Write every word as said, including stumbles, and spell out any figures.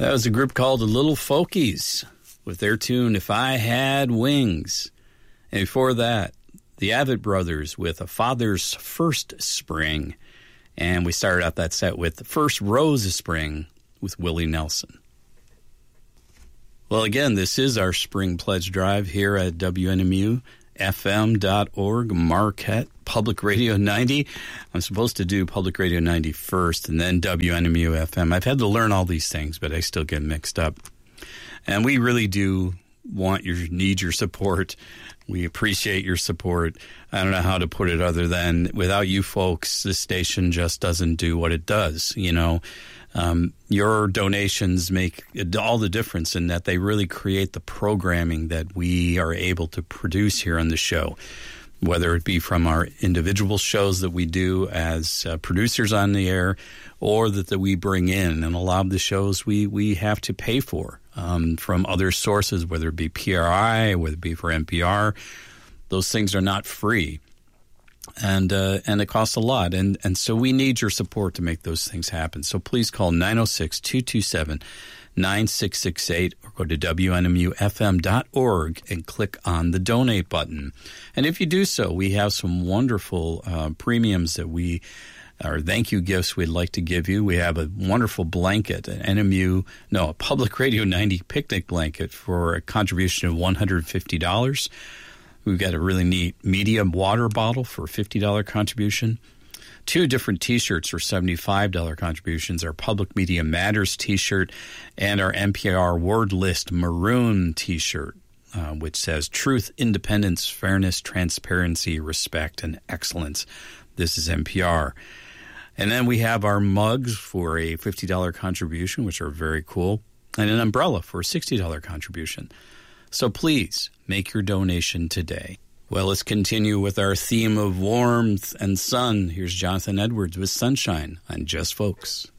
That was a group called the Little Folkies with their tune, If I Had Wings. And before that, the Avett Brothers with A Father's First Spring. And we started out that set with The First Rose of Spring with Willie Nelson. Well, again, this is our Spring Pledge Drive here at W N M U F M dot org, Marquette, Public Radio ninety. I'm supposed to do Public Radio ninety first and then W N M U F M. I've had to learn all these things, but I still get mixed up. And we really do want your, need your support. We appreciate your support. I don't know how to put it other than without you folks, this station just doesn't do what it does. You know, um, your donations make all the difference in that they really create the programming that we are able to produce here on the show, whether it be from our individual shows that we do as uh, producers on the air or that, that we bring in. And a lot of the shows we, we have to pay for. Um, from other sources, whether it be P R I, whether it be for N P R. Those things are not free. And uh, and it costs a lot. And, and so we need your support to make those things happen. So please call nine oh six, two two seven, nine six six eight or go to W N M U F M dot org and click on the donate button. And if you do so, we have some wonderful uh, premiums that we or thank you gifts we'd like to give you. We have a wonderful blanket, an N M U, no, a Public Radio ninety picnic blanket for a contribution of one hundred fifty dollars. We've got a really neat media water bottle for a fifty dollars contribution. Two different T-shirts for seventy-five dollars contributions, our Public Media Matters T-shirt and our N P R Word List Maroon T-shirt, uh, which says Truth, Independence, Fairness, Transparency, Respect, and Excellence. This is N P R. And then we have our mugs for a fifty dollars contribution, which are very cool, and an umbrella for a sixty dollars contribution. So please make your donation today. Well, let's continue with our theme of warmth and sun. Here's Jonathan Edwards with Sunshine on Just Folks.